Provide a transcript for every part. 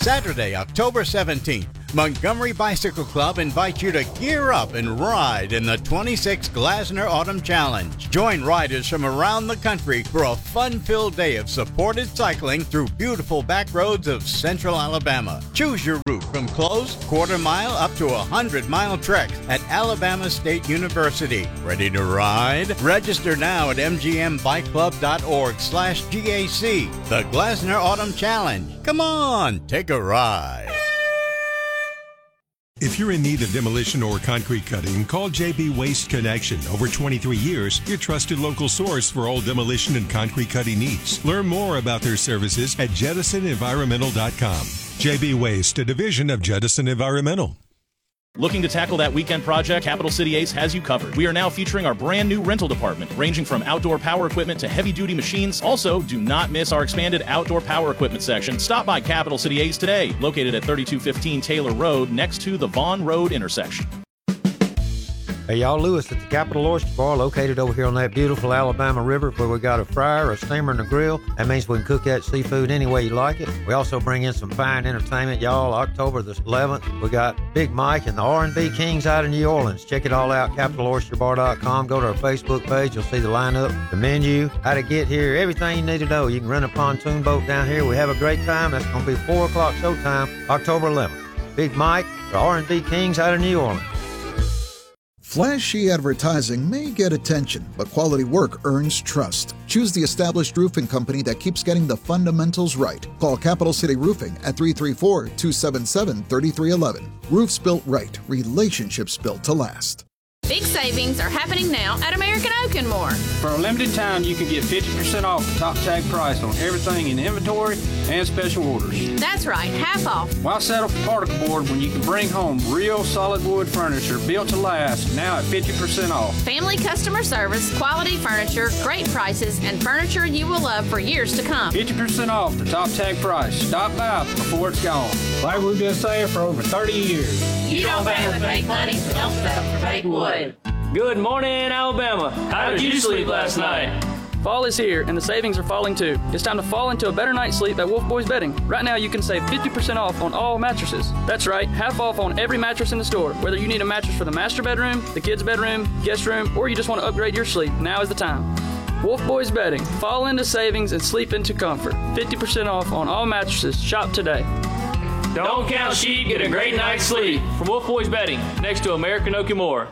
Saturday, October 17th, Montgomery Bicycle Club invites you to gear up and ride in the 26th Glasner Autumn Challenge. Join riders from around the country for a fun-filled day of supported cycling through beautiful back roads of central Alabama. Choose your route from closed, quarter-mile up to 100-mile treks at Alabama State University. Ready to ride? Register now at mgmbikeclub.org/GAC. The Glasner Autumn Challenge. Come on, take a ride. If you're in need of demolition or concrete cutting, call JB Waste Connection. Over 23 years, your trusted local source for all demolition and concrete cutting needs. Learn more about their services at JedisonEnvironmental.com. JB Waste, a division of Jedison Environmental. Looking to tackle that weekend project? Capital City Ace has you covered. We are now featuring our brand new rental department, ranging from outdoor power equipment to heavy-duty machines. Also, do not miss our expanded outdoor power equipment section. Stop by Capital City Ace today, located at 3215 Taylor Road, next to the Vaughn Road intersection. Hey, y'all, Lewis at the Capital Oyster Bar, located over here on that beautiful Alabama River, where we got a fryer, a steamer, and a grill. That means we can cook that seafood any way you like it. We also bring in some fine entertainment, y'all. October the 11th, we got Big Mike and the R&B Kings out of New Orleans. Check it all out, CapitalOysterBar.com. Go to our Facebook page. You'll see the lineup, the menu, how to get here, everything you need to know. You can rent a pontoon boat down here. We have a great time. That's going to be 4 o'clock showtime, October 11th. Big Mike, the R&B Kings out of New Orleans. Flashy advertising may get attention, but quality work earns trust. Choose the established roofing company that keeps getting the fundamentals right. Call Capital City Roofing at 334-277-3311. Roofs built right, relationships built to last. Big savings are happening now at American Oak and More. For a limited time, you can get 50% off the top tag price on everything in inventory and special orders. That's right, half off. Why settle for particle board when you can bring home real solid wood furniture built to last, now at 50% off? Family customer service, quality furniture, great prices, and furniture you will love for years to come. 50% off the top tag price. Stop by before it's gone. Like we've been saying for over 30 years. You don't pay with fake money, so don't settle for fake wood. Good morning, Alabama. How did you sleep last night? Fall is here, and the savings are falling too. It's time to fall into a better night's sleep at Wolf Boys Bedding. Right now, you can save 50% off on all mattresses. That's right, half off on every mattress in the store. Whether you need a mattress for the master bedroom, the kids' bedroom, guest room, or you just want to upgrade your sleep, now is the time. Wolf Boys Bedding. Fall into savings and sleep into comfort. 50% off on all mattresses. Shop today. Don't count sheep, get a great night's sleep. From Wolf Boys Bedding, next to American Oak and More.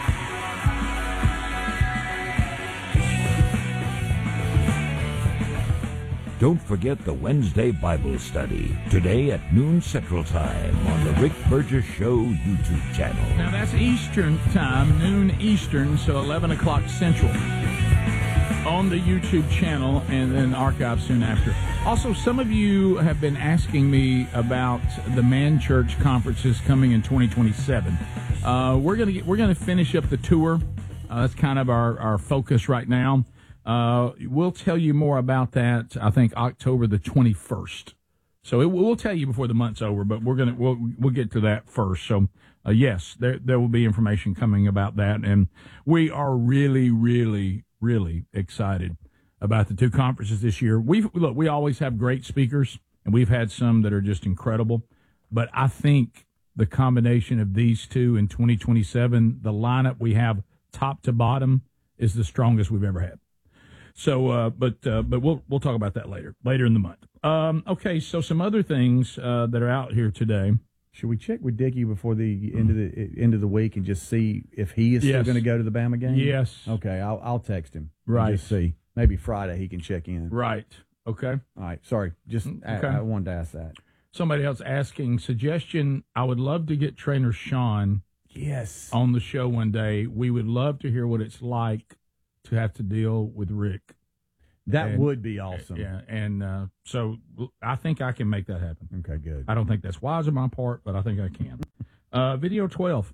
Don't forget the Wednesday Bible study, today at noon Central Time on the Rick Burgess Show YouTube channel. Now that's Eastern Time, noon Eastern, so 11 o'clock Central on the YouTube channel, and then archived soon after. Also, some of you have been asking me about the Man Church conferences coming in 2027. We're gonna finish up the tour. That's kind of our focus right now. We'll tell you more about that, I think, October the 21st. So we'll tell you before the month's over, but we'll get to that first. So, yes, there will be information coming about that. And we are really, really, really excited about the two conferences this year. We always have great speakers, and we've had some that are just incredible. But I think the combination of these two in 2027, the lineup we have top to bottom is the strongest we've ever had. So, but we'll talk about that later in the month. Okay, so some other things that are out here today. Should we check with Dickie before the end of the week and just see if he is still going to go to the Bama game? Yes. Okay, I'll text him. Right. Just see. Maybe Friday he can check in. Right. Okay. All right. Sorry. Just okay. I wanted to ask that. Somebody else asking suggestion. I would love to get Trainer Sean. Yes. On the show one day. We would love to hear what it's like to have to deal with Rick. That would be awesome. Yeah, and so I think I can make that happen. Okay, good. I don't think that's wise on my part, but I think I can. Video 12.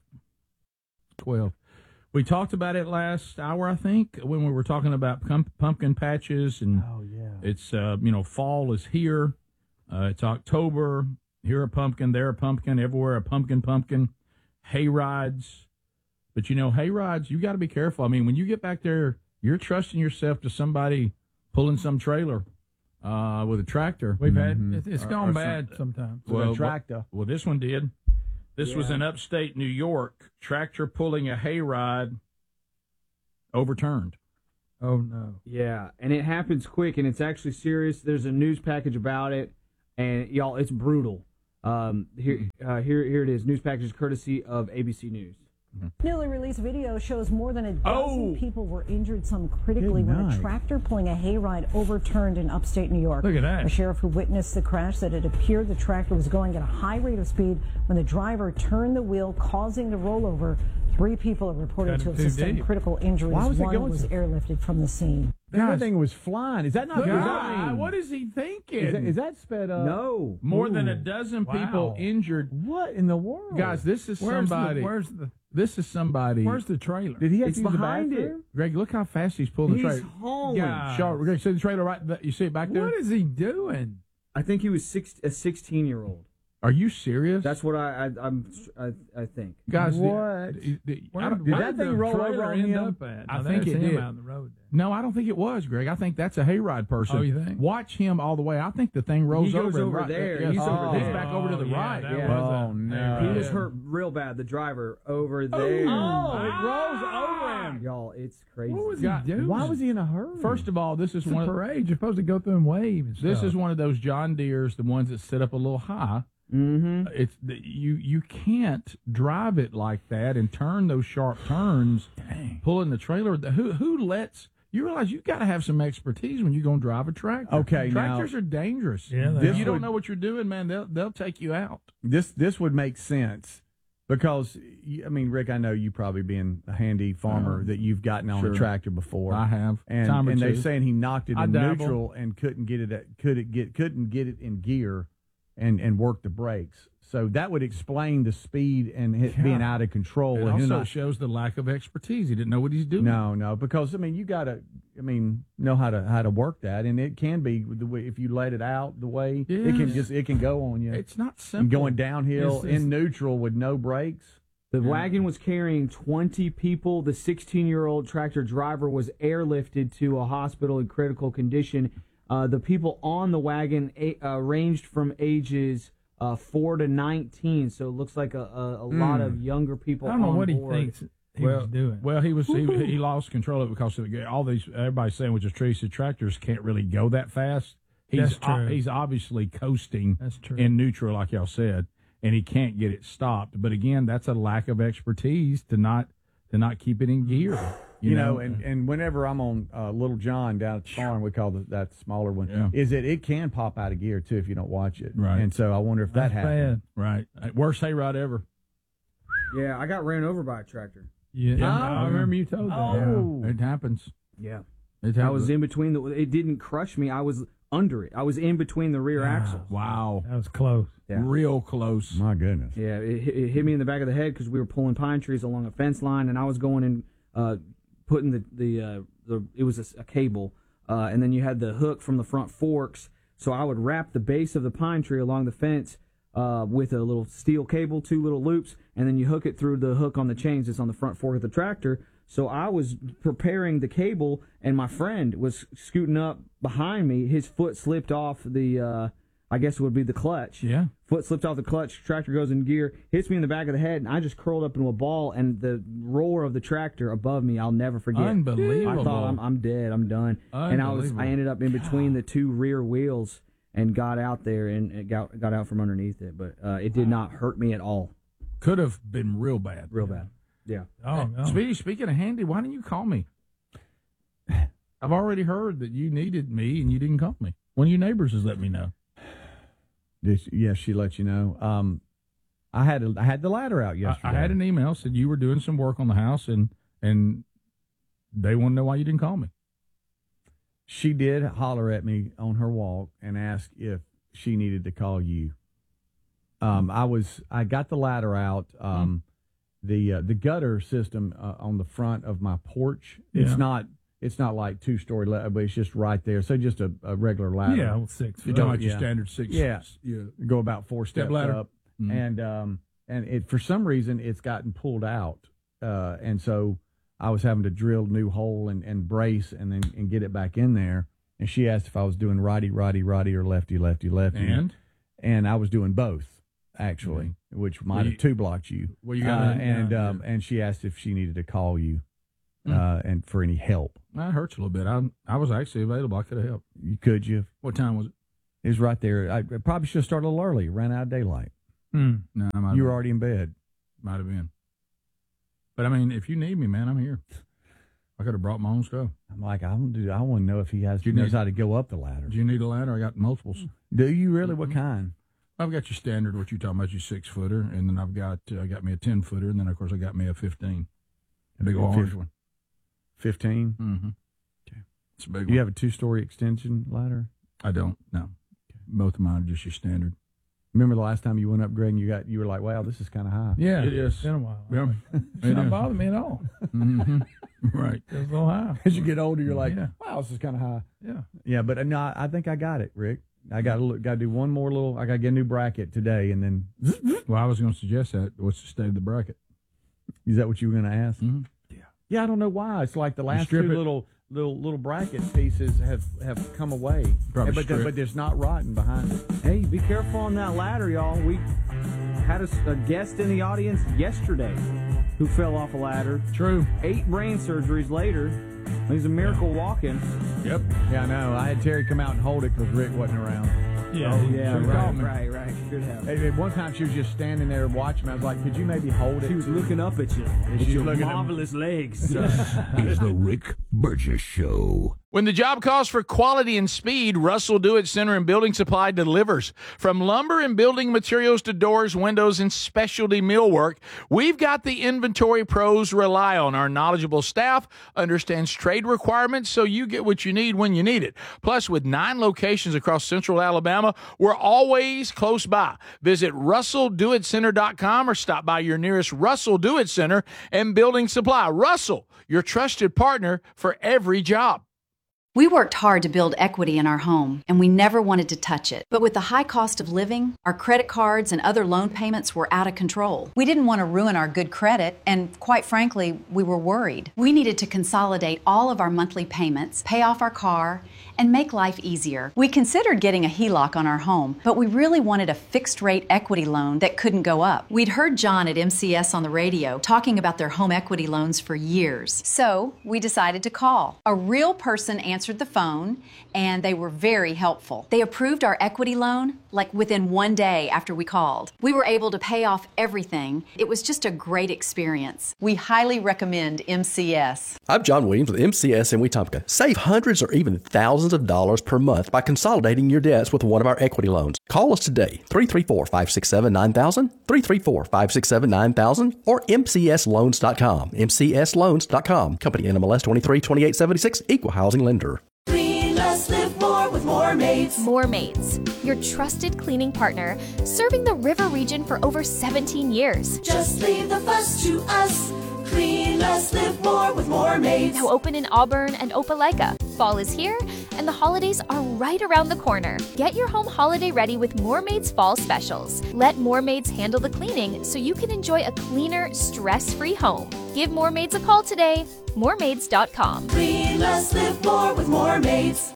We talked about it last hour, I think, when we were talking about pumpkin patches, and it's fall is here. It's October. Here a pumpkin, there a pumpkin, everywhere a pumpkin. Hay rides, but hay rides, you got to be careful. I mean, when you get back there, you're trusting yourself to somebody pulling some trailer with a tractor. We've had it's gone bad sometimes. Well, tractor. Well, this one did. This was in upstate New York. Tractor pulling a hayride overturned. Oh no! Yeah, and it happens quick, and it's actually serious. There's a news package about it, and y'all, it's brutal. Here it is. News package courtesy of ABC News. Newly released video shows more than a dozen people were injured, some critically, when a tractor pulling a hayride overturned in upstate New York. Look at that. A sheriff who witnessed the crash said it appeared the tractor was going at a high rate of speed when the driver turned the wheel, causing the rollover. 3 people are reported to have sustained critical injuries. Why was it One was airlifted from the scene. That thing was flying. Is that not God, what is he thinking? Is that sped up? No. More than a dozen people injured. What in the world? Guys, this is somebody. This is somebody. Where's the trailer? Did he have It's to use the behind bathroom? Greg, look how fast he's pulling the trailer. He's hauling. Greg, see the trailer right? You see it back there? What is he doing? I think he was a 16-year-old. Are you serious? That's what I think. Guys, Where did that thing roll over on end him? up at? I think it did. Out on the road there. No, I don't think it was, Greg. I think that's a hayride person. Oh, you think? Watch him all the way. I think the thing rolls He goes over. over right there. Yes. He's over there. He's back over to the right. Oh, no. He was hurt real bad. The driver over there. Oh, it rolls over him. Y'all, it's crazy. What was he doing? Why was he in a hurry? First of all, this is It's one a of parade. You're supposed to go through and wave and stuff. this is one of those John Deeres, the ones that sit up a little high. Mm-hmm. It's you can't drive it like that and turn those sharp turns. Dang. Pulling the trailer. Who lets you realize you got to have some expertise when you're going to drive a tractor. Okay, tractors are dangerous. Yeah, if you don't know what you're doing, man, they'll take you out. This would make sense because I mean, Rick, I know you probably being a handy farmer that you've gotten on a tractor before. I have, and they're saying he knocked it in dabble. neutral and couldn't get it in gear and work the brakes. So that would explain the speed and being out of control. It and also shows the lack of expertise. He didn't know what he's doing. No, because I mean you got to know how to work that, and it can be the way if you let it out the way it can go on you. It's not And simple. going downhill in neutral with no brakes. The wagon was carrying 20 people. The 16-year-old tractor driver was airlifted to a hospital in critical condition. The people on the wagon ranged from ages 4 to 19, so it looks like a lot of younger people. I don't know on what board. he thinks he was doing. Well, he lost control of it because of all these. Everybody's saying, which is true, he said tractors can't really go that fast. That's true. He's obviously coasting That's true. in neutral, like y'all said, and he can't get it stopped. But again, that's a lack of expertise to not keep it in gear. You know, and whenever I'm on Little John down at the farm, we call that smaller one, is that it can pop out of gear, too, if you don't watch it. Right. And so I wonder if that happened. Right. Worst hayride ever. Yeah, I got ran over by a tractor. Yeah, I remember you told that. Oh. It happens. Yeah. It happens. I was in between it didn't crush me. I was under it. I was in between the rear axles. Wow. That was close. Yeah. Real close. My goodness. Yeah, it hit me in the back of the head because we were pulling pine trees along a fence line, and I was going and putting the it was a cable, and then you had the hook from the front forks. So I would wrap the base of the pine tree along the fence with a little steel cable, 2 little loops, and then you hook it through the hook on the chains that's on the front fork of the tractor. So I was preparing the cable, and my friend was scooting up behind me. His foot slipped off the, I guess it would be the clutch. Yeah. Foot slipped off the clutch, tractor goes in gear, hits me in the back of the head, and I just curled up into a ball, and the roar of the tractor above me, I'll never forget. Unbelievable. I thought, I'm dead, I'm done. And I ended up in between the 2 rear wheels and got out there and got out from underneath it. But it did not hurt me at all. Could have been real bad. Real bad. Yeah. Oh, no. Speaking of handy, why didn't you call me? I've already heard that you needed me and you didn't call me. One of your neighbors has let me know. Yes, she let you know. I had the ladder out yesterday. I had an email said you were doing some work on the house and they want to know why you didn't call me. She did holler at me on her walk and ask if she needed to call you. I got the ladder out. The gutter system on the front of my porch. Yeah. It's not like 2-story ladder, but it's just right there. So just a regular ladder. Yeah, well, 6 You're foot. talking about your standard 6. Yeah. Go about 4 steps ladder. up, and it for some reason it's gotten pulled out, and so I was having to drill a new hole and brace and get it back in there. And she asked if I was doing righty, righty, righty, or lefty, lefty, lefty. And I was doing both, actually, which might have two-blocked you. Well, you got and she asked if she needed to call you and for any help. That hurts a little bit. I was actually available. I could have helped. Could you? What time was it? It was right there. I probably should have started a little early. Ran out of daylight. No, you were already in bed. Might have been. But, I mean, if you need me, man, I'm here. I could have brought my own stuff. I'm like, I want to know if he knows how to go up the ladder. Do you need a ladder? I got multiples. Do you really? What kind? I've got your standard, what you're talking about, your 6-footer, and then I got me a 10-footer, and then, of course, I got me a 15. A big orange one. 15? Mm-hmm. Okay. It's a big one. Do you have a 2-story extension ladder? I don't, no. Okay. Both of mine are just your standard. Remember the last time you went up, Greg, and you were like, wow, this is kind of high. Yeah. It is. It's been a while. Yeah. It doesn't bother me at all. Mm-hmm. Right. It's a little high. As you get older, you're like, wow, this is kind of high. Yeah. Yeah, but no, I think I got it, Rick. I got to do one more little. I got to get a new bracket today, and then. Well, I was going to suggest that. What's the state of the bracket? Is that what you were going to ask? Mm-hmm. Yeah. Yeah, I don't know why. It's like the last two little bracket pieces have come away, but there's not rotten behind it. Hey, be careful on that ladder, y'all. We had a guest in the audience yesterday who fell off a ladder. True. 8 brain surgeries later. He's a miracle walking. Yep. Yeah, I know. I had Terry come out and hold it because Rick wasn't around. Yeah. Oh, yeah. Right. Should have. Hey, one time she was just standing there watching me. I was like, could you maybe hold it? She was looking up at you. With your marvelous legs. It's the Rick Burgess Show. When the job calls for quality and speed, Russell Do-It Center and Building Supply delivers. From lumber and building materials to doors, windows, and specialty millwork, we've got the inventory pros rely on. Our knowledgeable staff understands trade requirements so you get what you need when you need it. Plus, with 9 locations across central Alabama, we're always close by. Visit RussellDoItCenter.com or stop by your nearest Russell Do-It Center and Building Supply. Russell, your trusted partner for every job. We worked hard to build equity in our home, and we never wanted to touch it. But with the high cost of living, our credit cards and other loan payments were out of control. We didn't want to ruin our good credit, and quite frankly, we were worried. We needed to consolidate all of our monthly payments, pay off our car, and make life easier. We considered getting a HELOC on our home, but we really wanted a fixed-rate equity loan that couldn't go up. We'd heard John at MCS on the radio talking about their home equity loans for years. So we decided to call. A real person answered the phone, and they were very helpful. They approved our equity loan like within 1 day after we called. We were able to pay off everything. It was just a great experience. We highly recommend MCS. I'm John Williams with MCS in Wetumpka. Save hundreds or even thousands of dollars per month by consolidating your debts with one of our equity loans. Call us today, 334-567-9000, 334-567-9000, or mcsloans.com, mcsloans.com. Company NMLS 232876, Equal Housing Lender. Clean less, live more with More Maids. More Maids, your trusted cleaning partner, serving the river region for over 17 years. Just leave the fuss to us. Clean less, live more with More Maids. Now open in Auburn and Opelika. Fall is here, and the holidays are right around the corner. Get your home holiday ready with More Maids Fall Specials. Let More Maids handle the cleaning so you can enjoy a cleaner, stress-free home. Give More Maids a call today. MoreMaids.com. Clean less, live more with More Maids.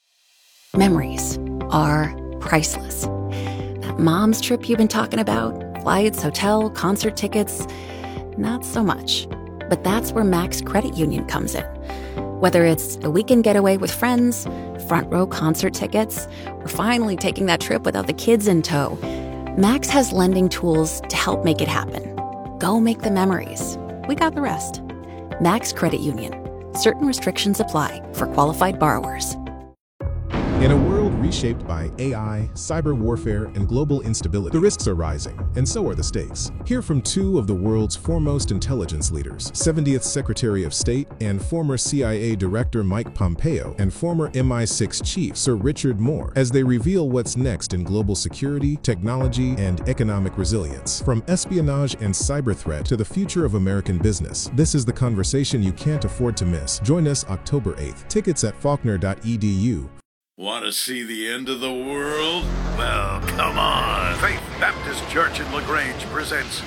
Memories are priceless. That mom's trip you've been talking about, flights, hotel, concert tickets, not so much. But that's where Max Credit Union comes in. Whether it's a weekend getaway with friends, front row concert tickets, or finally taking that trip without the kids in tow, Max has lending tools to help make it happen. Go make the memories. We got the rest. Max Credit Union. Certain restrictions apply for qualified borrowers. In a world reshaped by AI, cyber warfare, and global instability, the risks are rising, and so are the stakes. Hear from 2 of the world's foremost intelligence leaders, 70th Secretary of State and former CIA Director Mike Pompeo, and former MI6 Chief Sir Richard Moore, as they reveal what's next in global security, technology, and economic resilience. From espionage and cyber threat to the future of American business, this is the conversation you can't afford to miss. Join us October 8th. Tickets at faulkner.edu. Want to see the end of the world? Well, come on. Faith Baptist Church in LaGrange presents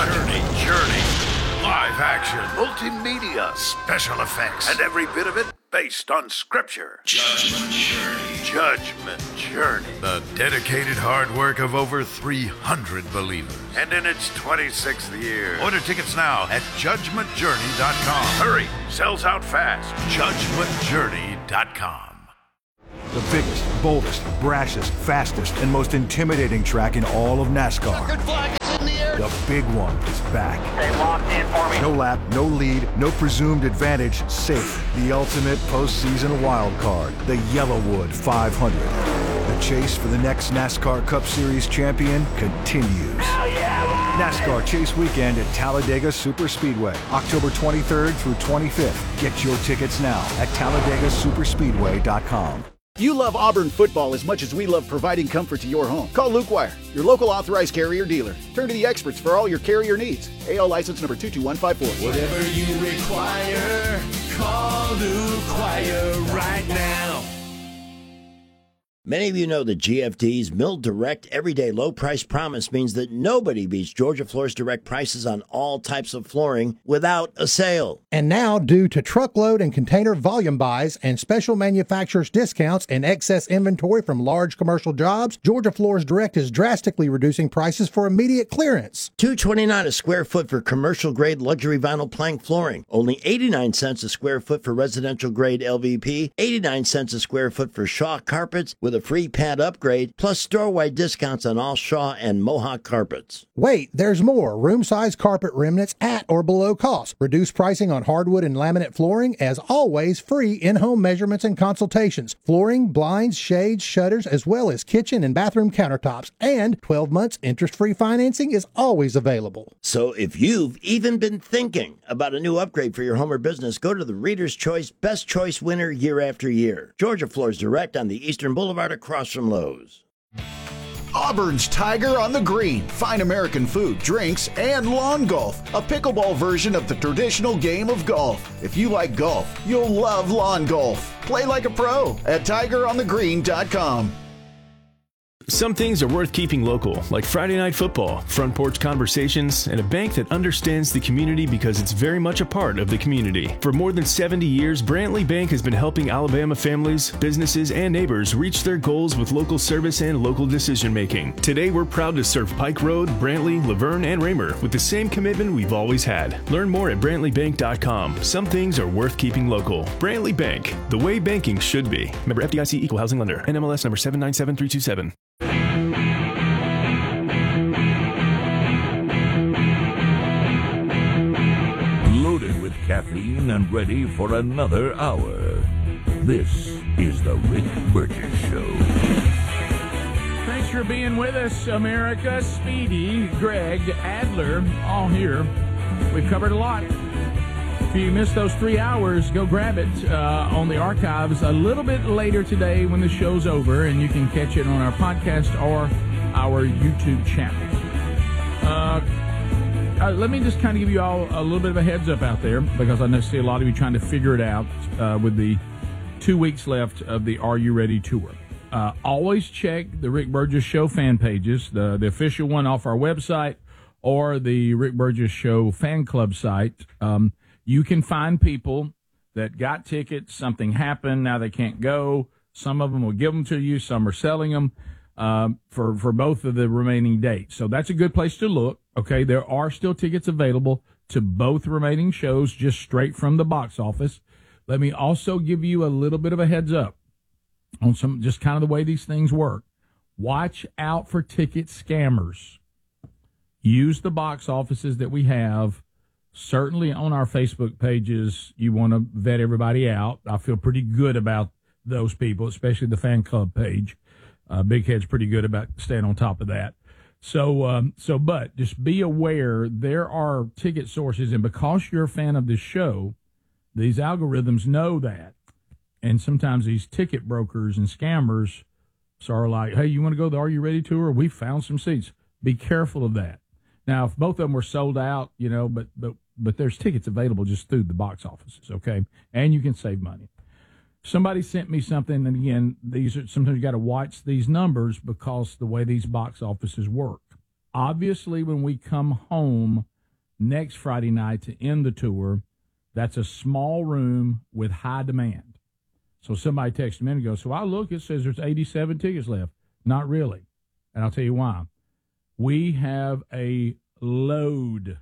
Journey. Live action, multimedia, special effects, and every bit of it based on Scripture. Judgment Journey. Judgment Journey. The dedicated hard work of over 300 believers. And in its 26th year. Order tickets now at judgmentjourney.com. Hurry, sells out fast. judgmentjourney.com. The biggest, boldest, brashest, fastest, and most intimidating track in all of NASCAR. The big one is back. Stay locked in for me. No lap, no lead, no presumed advantage, safe. The ultimate postseason wild card, the Yellowwood 500. The chase for the next NASCAR Cup Series champion continues. NASCAR Chase Weekend at Talladega Superspeedway, October 23rd through 25th. Get your tickets now at TalladegaSuperspeedway.com. You love Auburn football as much as we love providing comfort to your home. Call Luke Wire, your local authorized carrier dealer. Turn to the experts for all your carrier needs. AL license number 22154. Whatever you require, call Luke Wire right now. Many of you know that GFD's Mill Direct Everyday Low Price Promise means that nobody beats Georgia Floor's direct prices on all types of flooring without a sale. And now, due to truckload and container volume buys and special manufacturers' discounts and excess inventory from large commercial jobs, Georgia Floors Direct is drastically reducing prices for immediate clearance. $229 a square foot for commercial-grade luxury vinyl plank flooring. Only 89 cents a square foot for residential-grade LVP. 89 cents a square foot for Shaw carpets with a free pad upgrade, plus store-wide discounts on all Shaw and Mohawk carpets. Wait, there's more. Room-size carpet remnants at or below cost. Reduced pricing on hardwood and laminate flooring. As always, free in-home measurements and consultations. Flooring, blinds, shades, shutters, as well as kitchen and bathroom countertops. And 12 months interest-free financing is always available. So if you've even been thinking about a new upgrade for your home or business, go to the Reader's Choice Best Choice winner year after year. Georgia Floors Direct on the Eastern Boulevard across from Lowe's. Auburn's Tiger on the Green. Fine American food, drinks, and lawn golf. A pickleball version of the traditional game of golf. If you like golf, you'll love lawn golf. Play like a pro at tigeronthegreen.com. Some things are worth keeping local, like Friday Night Football, front porch conversations, and a bank that understands the community because it's very much a part of the community. For more than 70 years, Brantley Bank has been helping Alabama families, businesses, and neighbors reach their goals with local service and local decision-making. Today, we're proud to serve Pike Road, Brantley, Laverne, and Raymer with the same commitment we've always had. Learn more at BrantleyBank.com. Some things are worth keeping local. Brantley Bank, the way banking should be. Member FDIC Equal Housing Lender. NMLS number 797327. Loaded with caffeine and ready for another hour. This is the Rick Burgess Show. Thanks for being with us, America. Speedy, Greg, Adler, all here. We've covered a lot. If you missed those 3 hours, go grab it on the archives a little bit later today when the show's over, and you can catch it on our podcast or our YouTube channel. Let me just kind of give you all a little bit of a heads up out there, because I know see a lot of you trying to figure it out with the 2 weeks left of the Are You Ready tour. Always check the Rick Burgess Show fan pages, the official one off our website or the Rick Burgess Show fan club site. You can find people that got tickets, something happened, now they can't go. Some of them will give them to you, some are selling them for both of the remaining dates. So that's a good place to look. Okay, there are still tickets available to both remaining shows just straight from the box office. Let me also give you a little bit of a heads up on some just kind of the way these things work. Watch out for ticket scammers. Use the box offices that we have. Certainly on our Facebook pages, you want to vet everybody out. I feel pretty good about those people, especially the fan club page. Big Head's pretty good about staying on top of that. But just be aware there are ticket sources, and because you're a fan of this show, these algorithms know that. And sometimes these ticket brokers and scammers are like, hey, you want to go to the Are You Ready tour? We found some seats. Be careful of that. Now, if both of them were sold out, but there's tickets available just through the box offices, okay? And you can save money. Somebody sent me something, and again, these are sometimes you got to watch these numbers because the way these box offices work. Obviously, when we come home next Friday night to end the tour, that's a small room with high demand. So somebody texted me and goes, so I look, it says there's 87 tickets left. Not really. And I'll tell you why. We have a load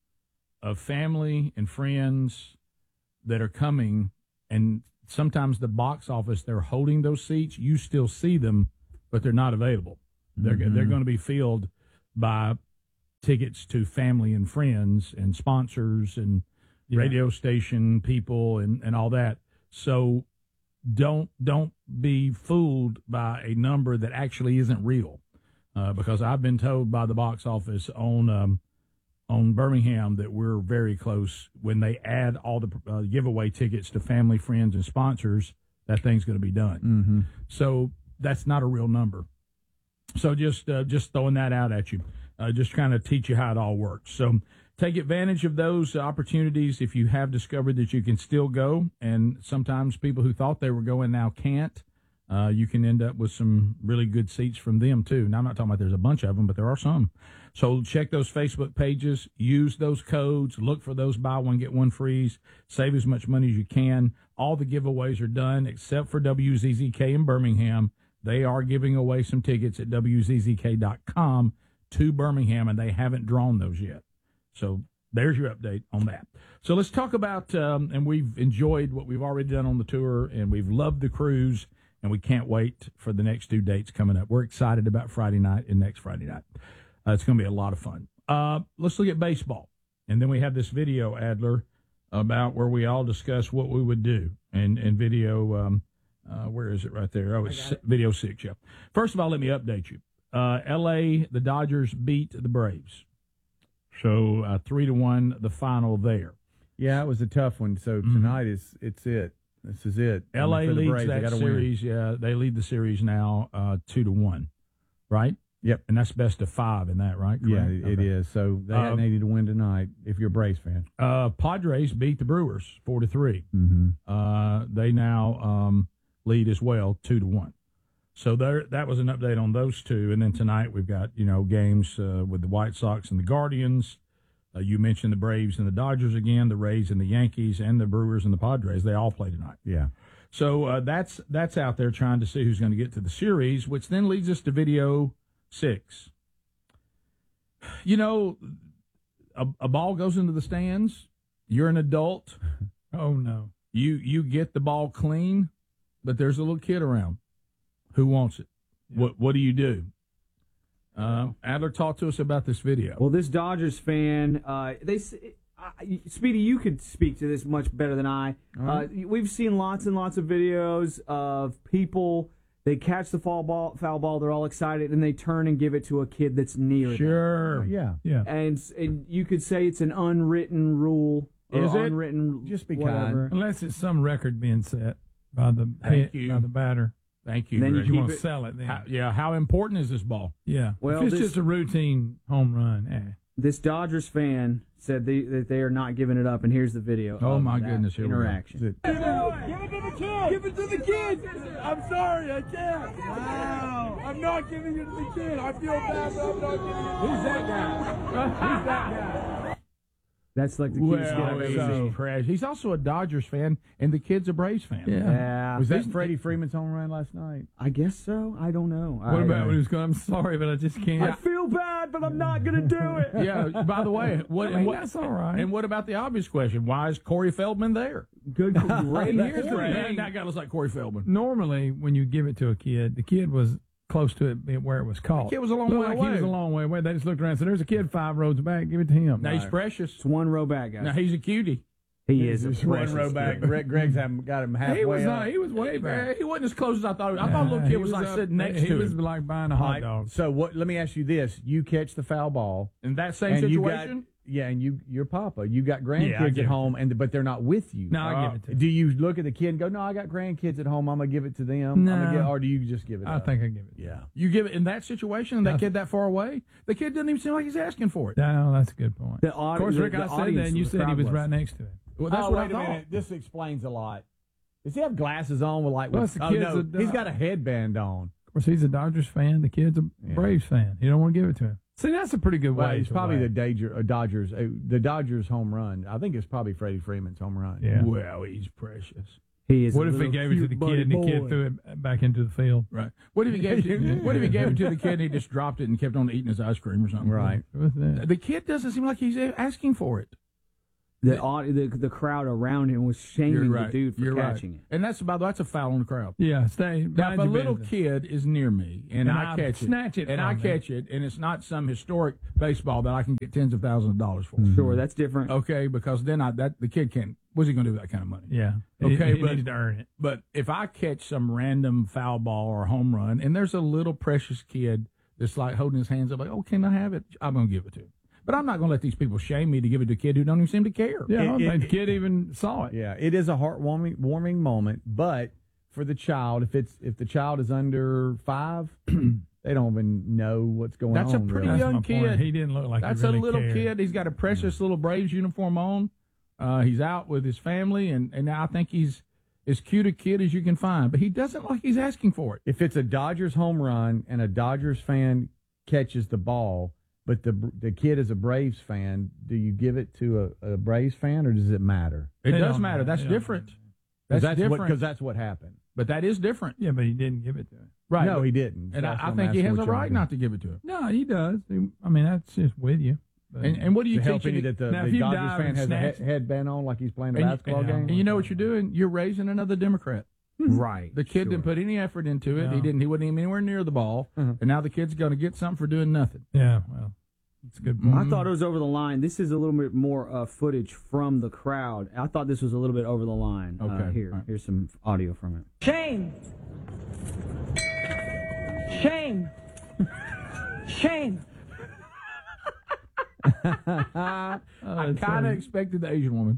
of family and friends that are coming, and sometimes the box office, they're holding those seats. You still see them, but they're not available. They're going to be filled by tickets to family and friends and sponsors and radio station people and all that. So don't be fooled by a number that actually isn't real, because I've been told by the box office on Birmingham that we're very close. When they add all the giveaway tickets to family, friends, and sponsors, that thing's going to be done. So that's not a real number. So just throwing that out at you, just trying to teach you how it all works. So take advantage of those opportunities if you have discovered that you can still go. And sometimes people who thought they were going now can't. You can end up with some really good seats from them, too. Now, I'm not talking about there's a bunch of them, but there are some. So check those Facebook pages. Use those codes. Look for those buy one, get one frees. Save as much money as you can. All the giveaways are done except for WZZK in Birmingham. They are giving away some tickets at WZZK.com to Birmingham, and they haven't drawn those yet. So there's your update on that. So let's talk about, and we've enjoyed what we've already done on the tour, and we've loved the cruise, and we can't wait for the next 2 dates coming up. We're excited about Friday night and next Friday night. It's going to be a lot of fun. Let's look at baseball. And then we have this video, Adler, about where we all discuss what we would do. And video, where is it right there? Oh, it's video 6, yeah. First of all, let me update you. L.A., the Dodgers beat the Braves. So 3-1, the final there. Yeah, it was a tough one. So tonight it's it. This is it. L.A. leads Braves, that series. Win. Yeah, they lead the series now 2-1, right? Yep. And that's best of 5 in that, right? Correct? Yeah, it is. So they needed to win tonight if you're a Braves fan. Padres beat the Brewers 4-3. They now lead as well 2-1. So that was an update on those two. And then tonight we've got, games with the White Sox and the Guardians. You mentioned the Braves and the Dodgers again, the Rays and the Yankees, and the Brewers and the Padres. They all play tonight. Yeah. So that's out there trying to see who's going to get to the series, which then leads us to video 6. A ball goes into the stands. You're an adult. Oh, no. You get the ball clean, but there's a little kid around. Who wants it? Yeah. What do you do? Adler, talk to us about this video. Well, this Dodgers fan, Speedy, you could speak to this much better than I. Right. We've seen lots and lots of videos of people, they catch the foul ball, they're all excited, and they turn and give it to a kid that's near them. Sure. Yeah. And you could say it's an unwritten rule. Is it? Unwritten, just be whatever. kind. Unless it's some record being set by the by the batter. Thank you. Then Greg. You want to sell it then. How important is this ball? Yeah. Well, if it's just a routine home run, This Dodgers fan said that they are not giving it up, and here's the video. Oh, of my that goodness. Here interaction. Give it to the kid! Give it to the kid! I'm sorry, I can't. Wow. I'm not giving it to the kid. I feel bad, but I'm not giving it. Who's that guy? Who's that guy? That's like the cutest kid I've ever seen. He's also a Dodgers fan, and the kid's a Braves fan. Yeah. Was that Freddie Freeman's home run last night? I guess so. I don't know. What about when he was going, I'm sorry, but I just can't. I feel bad, but I'm not going to do it. Yeah, by the way, that's all right. And what about the obvious question? Why is Corey Feldman there? Good. Great. Here's the thing. That guy looks like Corey Feldman. Normally, when you give it to a kid, the kid was close to it where it was caught. The kid was a long way away. He was a long way away. They just looked around and said, there's a kid 5 rows back. Give it to him. Now, he's precious. It's 1 row back, guys. Now, he's a cutie. He is. It's 1 row back. Greg's got him halfway up. He was way back. He wasn't as close as I thought. I thought the little kid was like sitting next to him. He was like buying a hot dog. So let me ask you this. You catch the foul ball. In that same situation? And you're Papa. You got grandkids at home, but they're not with you. No, I give it to them. Do you look at the kid and go, no, I got grandkids at home, I'm going to give it to them? No. Or do you just give it I think I give it. Yeah. You give it in that situation, and that kid that far away? The kid doesn't even seem like he's asking for it. No, that's a good point. Of course, Rick, I said that, and you said he was right next to him. Well, that's what I thought. Wait a minute. This explains a lot. Does he have glasses on with he's got a headband on. Of course, he's a Dodgers fan. The kid's a Braves fan. You don't want to give it to him. See, that's a pretty good way. It's probably the Dodgers home run. I think it's probably Freddie Freeman's home run. Yeah. Well, he's precious. He is. What if he gave it to the kid and the kid threw it back into the field? Right. What if he gave it to the kid and he just dropped it and kept on eating his ice cream or something? Right. The kid doesn't seem like he's asking for it. The crowd around him was shaming the dude for catching it. And that's a foul on the crowd. Yeah, now, if a little kid is near me and I catch it, and it's not some historic baseball that I can get tens of thousands of dollars for. Sure, that's different. Okay, because then the kid can't. What's he going to do with that kind of money? Yeah. Okay, he needs to earn it. But if I catch some random foul ball or home run, and there's a little precious kid that's like holding his hands up, like, oh, can I have it? I'm going to give it to him. But I'm not going to let these people shame me to give it to a kid who don't even seem to care. Yeah, the kid even saw it. Yeah, it is a heartwarming moment. But for the child, if the child is under 5, they don't even know what's going on. That's a pretty young kid. Point. He didn't look like that's he really a little cared. kid. He's got a precious little Braves uniform on. He's out with his family, and I think he's as cute a kid as you can find. But he doesn't like he's asking for it. If it's a Dodgers home run and a Dodgers fan catches the ball, but the kid is a Braves fan, do you give it to a Braves fan, or does it matter? It does matter. That's different. That's different. Because that's what happened. But that is different. Yeah, but he didn't give it to him. Right. No, he didn't. And I think he has a right not to give it to him. No, he does. I mean, that's just with you. And what do you teach him that the Dodgers fan has a headband on like he's playing a basketball game? And you know what you're doing? You're raising another Democrat. Right. The kid didn't put any effort into it. No. He wasn't even anywhere near the ball. And now the kid's going to get something for doing nothing. Yeah, well, that's a good point. I thought it was over the line. This is a little bit more footage from the crowd. I thought this was a little bit over the line. Okay. Here's some audio from it. Shame! Shame! Shame! I kind of expected the Asian woman.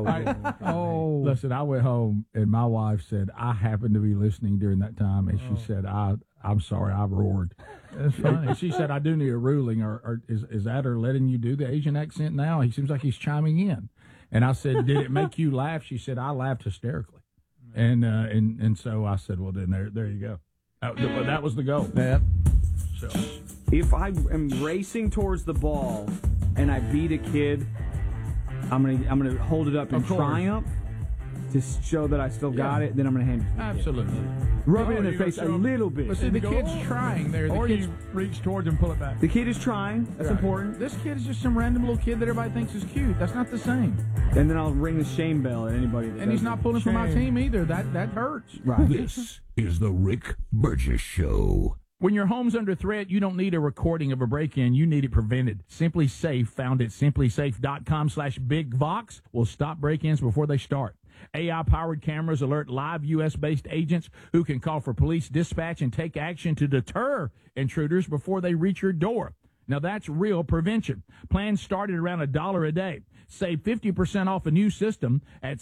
Oh. Listen, I went home and my wife said I happened to be listening during that time, and she said I'm sorry, I roared. That's funny. And she said I do need a ruling, or is that her letting you do the Asian accent now? He seems like he's chiming in. And I said, did it make you laugh? She said I laughed hysterically, and so I said, well then there you go. That was the goal. Yep. So. If I am racing towards the ball and I beat a kid, I'm gonna hold it up in triumph to show that I still got it. Then I'm gonna hand it to the Absolutely. kid. Rub it in the face a little bit. But see, the kid's trying there. Or you reach towards him and pull it back. The kid is trying. That's important. This kid is just some random little kid that everybody thinks is cute. That's not the same. And then I'll ring the shame bell at anybody that And he's not pulling for my team either. That hurts. Right. This is the Rick Burgess Show. When your home's under threat, you don't need a recording of a break-in. You need it prevented. Simply Safe, found at simplysafe.com/bigvox, will stop break-ins before they start. AI-powered cameras alert live U.S.-based agents who can call for police dispatch and take action to deter intruders before they reach your door. Now, that's real prevention. Plans start at around $1 a day. Save 50% off a new system at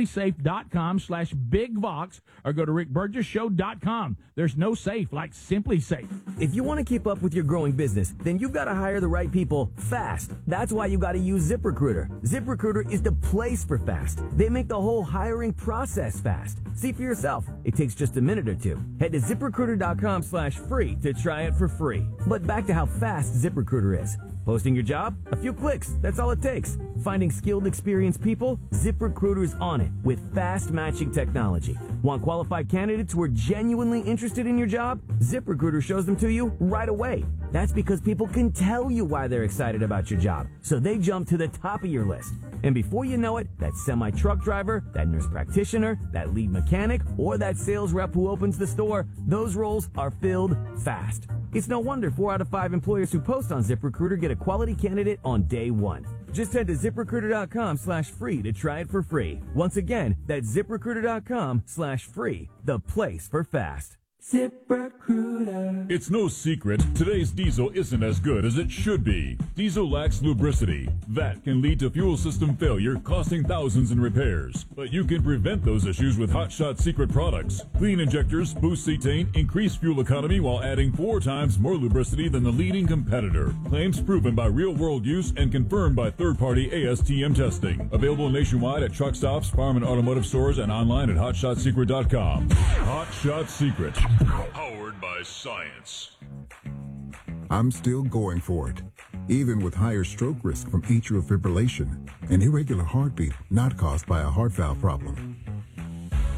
simplysafe.com/bigvox or go to rickburgesshow.com. There's no safe like Simply Safe. If you want to keep up with your growing business, then you've got to hire the right people fast. That's why you got to use ZipRecruiter. ZipRecruiter is the place for fast. They make the whole hiring process fast. See for yourself. It takes just a minute or two. Head to ZipRecruiter.com/free to try it for free. But back to how fast ZipRecruiter is. Posting your job? A few clicks. That's all it takes. Finding skilled, experienced people? ZipRecruiter's on it with fast matching technology. Want qualified candidates who are genuinely interested in your job? ZipRecruiter shows them to you right away. That's because people can tell you why they're excited about your job, so they jump to the top of your list. And before you know it, that semi-truck driver, that nurse practitioner, that lead mechanic, or that sales rep who opens the store, those roles are filled fast. It's no wonder 4 out of 5 employers who post on ZipRecruiter get a quality candidate on day one. Just head to ZipRecruiter.com/free to try it for free. Once again, that's ZipRecruiter.com/free, the place for fast. ZipRecruiter. It's no secret, today's diesel isn't as good as it should be. Diesel lacks lubricity. That can lead to fuel system failure, costing thousands in repairs. But you can prevent those issues with Hot Shot Secret products. Clean injectors, boost cetane, increase fuel economy while adding 4 times more lubricity than the leading competitor. Claims proven by real-world use and confirmed by third-party ASTM testing. Available nationwide at truck stops, farm and automotive stores, and online at HotShotSecret.com. Hot Shot Secret. Powered by science. I'm still going for it, even with higher stroke risk from atrial fibrillation, an irregular heartbeat not caused by a heart valve problem.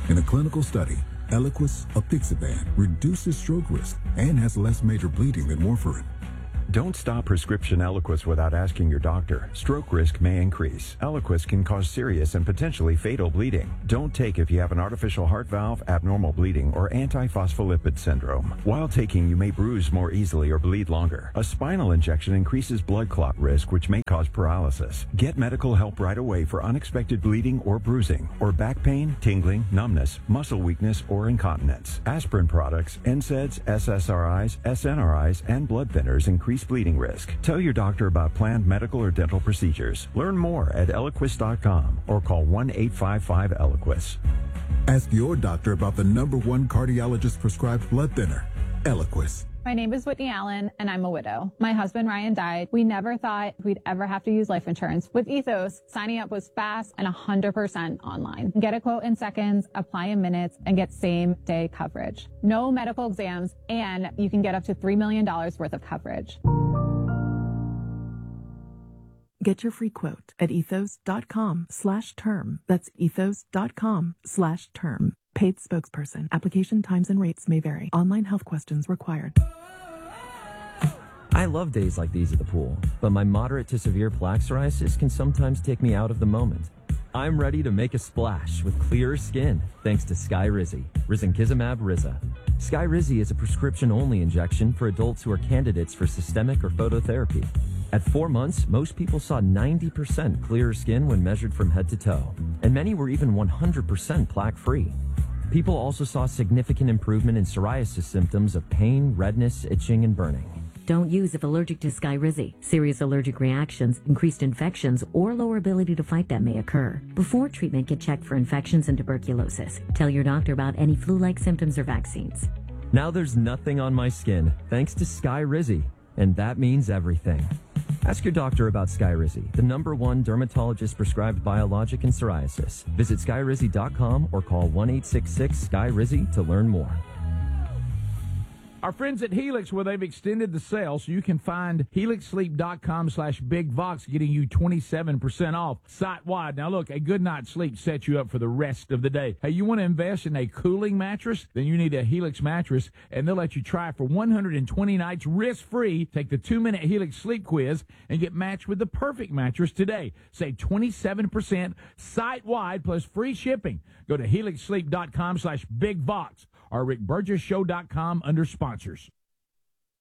In a clinical study, Eliquis, apixaban, reduces stroke risk and has less major bleeding than warfarin. Don't stop prescription Eliquis without asking your doctor. Stroke risk may increase. Eliquis can cause serious and potentially fatal bleeding. Don't take if you have an artificial heart valve, abnormal bleeding, or antiphospholipid syndrome. While taking, you may bruise more easily or bleed longer. A spinal injection increases blood clot risk, which may cause paralysis. Get medical help right away for unexpected bleeding or bruising, or back pain, tingling, numbness, muscle weakness, or incontinence. Aspirin products, NSAIDs, SSRIs, SNRIs, and blood thinners increase bleeding risk. Tell your doctor about planned medical or dental procedures. Learn more at Eliquis.com or call 1-855-ELIQUIS. Ask your doctor about the #1 cardiologist prescribed blood thinner, Eliquis. My name is Whitney Allen, and I'm a widow. My husband, Ryan, died. We never thought we'd ever have to use life insurance. With Ethos, signing up was fast and 100% online. Get a quote in seconds, apply in minutes, and get same-day coverage. No medical exams, and you can get up to $3 million worth of coverage. Get your free quote at ethos.com/term. That's ethos.com/term. Paid spokesperson. Application times and rates may vary. Online health questions required. I love days like these at the pool, but my moderate to severe plaque psoriasis can sometimes take me out of the moment. I'm ready to make a splash with clearer skin thanks to Skyrizi, Risankizumab Riza. Skyrizi is a prescription-only injection for adults who are candidates for systemic or phototherapy. At 4 months, most people saw 90% clearer skin when measured from head to toe, and many were even 100% plaque-free. People also saw significant improvement in psoriasis symptoms of pain, redness, itching, and burning. Don't use if allergic to Skyrizi. Serious allergic reactions, increased infections, or lower ability to fight them may occur. Before treatment, get checked for infections and tuberculosis. Tell your doctor about any flu-like symptoms or vaccines. Now there's nothing on my skin thanks to Skyrizi, and that means everything. Ask your doctor about Skyrizi, the #1 dermatologist-prescribed biologic in psoriasis. Visit Skyrizi.com or call 1-866-SKY-RIZI to learn more. Our friends at Helix, well, they've extended the sale, so you can find helixsleep.com/bigvox, getting you 27% off site-wide. Now, look, a good night's sleep sets you up for the rest of the day. Hey, you want to invest in a cooling mattress? Then you need a Helix mattress, and they'll let you try it for 120 nights risk-free. Take the 2-minute Helix sleep quiz and get matched with the perfect mattress today. Save 27% site-wide plus free shipping. Go to helixsleep.com/bigvox or rickburgessshow.com under sponsors.